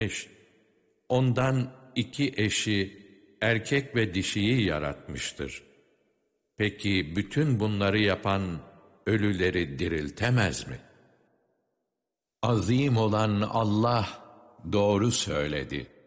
Ondan iki eşi, erkek ve dişiyi yaratmıştır. Peki bütün bunları yapan ölüleri diriltemez mi? Azim olan Allah doğru söyledi.